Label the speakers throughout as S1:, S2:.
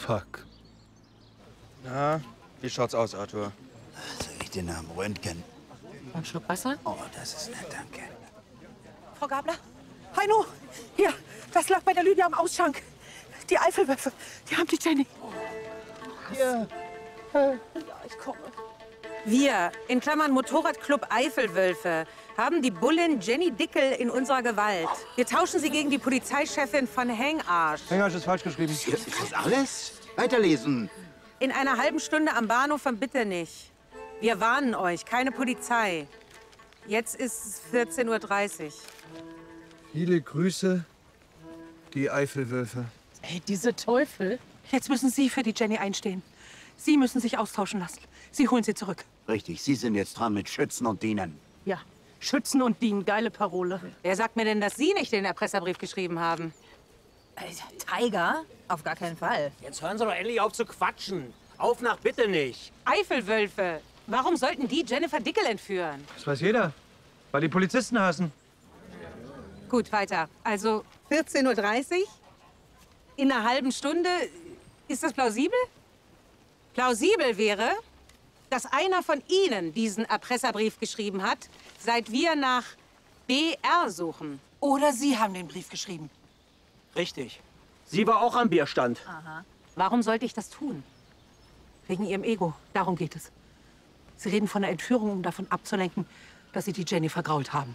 S1: Fuck.
S2: Na, wie schaut's aus, Arthur?
S3: Soll ich den Namen Röntgen?
S4: Ein Schluck Wasser?
S3: Oh, das ist nett, danke.
S5: Frau Gabler? Heino! Hier, das lag bei der Lydia am Ausschank. Die Eifelwölfe, die haben die Jenny.
S6: Ja.
S5: Ja, ich komme.
S7: Wir, in Klammern Motorradclub Eifelwölfe, haben die Bullin Jenny Dickel in unserer Gewalt. Wir tauschen sie gegen die Polizeichefin von Hengarsch.
S1: Hengarsch ist falsch geschrieben.
S3: Ist das alles? Weiterlesen.
S7: In einer halben Stunde am Bahnhof von Bitternich. Wir warnen euch, keine Polizei. Jetzt ist es 14:30 Uhr.
S1: Viele Grüße, die Eifelwölfe.
S4: Ey, diese Teufel.
S5: Jetzt müssen Sie für die Jenny einstehen. Sie müssen sich austauschen lassen. Sie holen sie zurück.
S3: Richtig, Sie sind jetzt dran mit Schützen und Dienen.
S4: Ja, schützen und dienen, geile Parole.
S7: Wer sagt mir denn, dass Sie nicht den Erpresserbrief geschrieben haben?
S8: Tiger? Auf gar keinen Fall.
S6: Jetzt hören Sie doch endlich auf zu quatschen. Auf nach bitte nicht.
S7: Eifelwölfe! Warum sollten die Jennifer Dickel entführen?
S1: Das weiß jeder, weil die Polizisten hassen.
S7: Gut, weiter. Also 14:30 Uhr? In einer halben Stunde? Ist das plausibel? Plausibel wäre, dass einer von Ihnen diesen Erpresserbrief geschrieben hat, seit wir nach BR suchen.
S5: Oder Sie haben den Brief geschrieben.
S6: Richtig. Sie war auch am Bierstand.
S7: Warum sollte ich das tun?
S5: Wegen Ihrem Ego. Darum geht es. Sie reden von einer Entführung, um davon abzulenken, dass Sie die Jenny vergrault haben.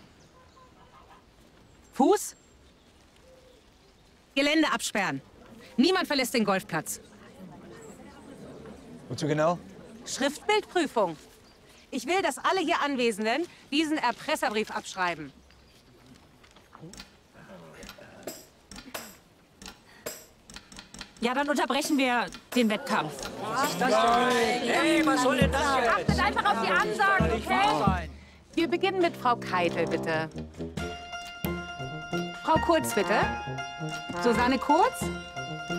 S7: Fuß? Gelände absperren. Niemand verlässt den Golfplatz.
S1: Wozu genau?
S7: Schriftbildprüfung. Ich will, dass alle hier Anwesenden diesen Erpresserbrief abschreiben.
S8: Ja, dann unterbrechen wir den Wettkampf.
S6: Hey, was soll denn das jetzt?
S8: Achtet einfach auf die Ansagen, okay?
S7: Wir beginnen mit Frau Keitel, bitte. Frau Kurz, bitte. Susanne Kurz.